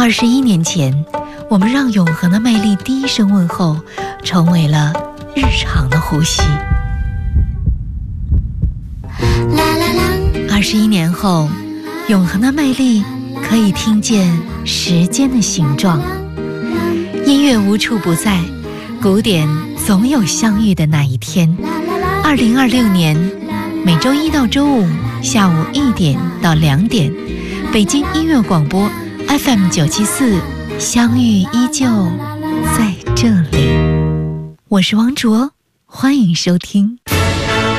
21年前，我们让永恒的魅力第一声问候成为了日常的呼吸。21年后，永恒的魅力可以听见时间的形状。音乐无处不在，古典总有相遇的那一天。2026年，每周一到周五下午1点到2点，北京音乐广播 FM 974，相遇依旧在这里。我是王卓，欢迎收听。